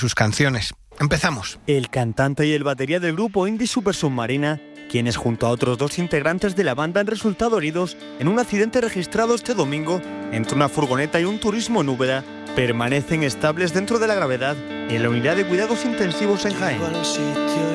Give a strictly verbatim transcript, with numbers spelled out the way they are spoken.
sus canciones. Empezamos. El cantante y el batería del grupo indie Super Submarina, quienes junto a otros dos integrantes de la banda han resultado heridos en un accidente registrado este domingo entre una furgoneta y un turismo en Úbeda, permanecen estables dentro de la gravedad en la unidad de cuidados intensivos en Jaén.